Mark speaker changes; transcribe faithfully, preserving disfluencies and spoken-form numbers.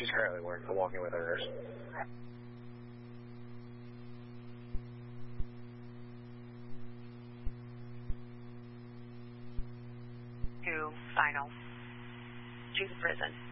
Speaker 1: She's currently working, walking with her nurse.
Speaker 2: To final. To the prison.